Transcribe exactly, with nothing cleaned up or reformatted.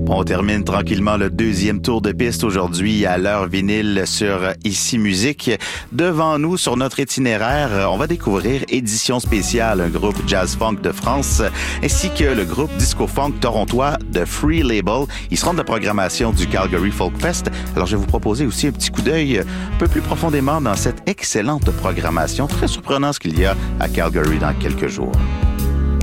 On termine tranquillement le deuxième tour de piste aujourd'hui à l'heure vinyle sur Ici Musique. Devant nous, sur notre itinéraire, on va découvrir Édition spéciale, un groupe jazz-funk de France, ainsi que le groupe disco-funk torontois de Free Label. Ils seront de la programmation du Calgary Folk Fest. Alors, je vais vous proposer aussi un petit coup d'œil un peu plus profondément dans cette excellente programmation. Très surprenant ce qu'il y a à Calgary dans quelques jours.